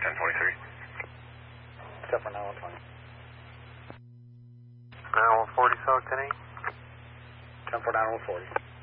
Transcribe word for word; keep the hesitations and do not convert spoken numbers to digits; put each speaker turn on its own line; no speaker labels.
ten twenty-three.
Except for nine one twenty.
nine one forty, South ten eight.
ten for nine one forty.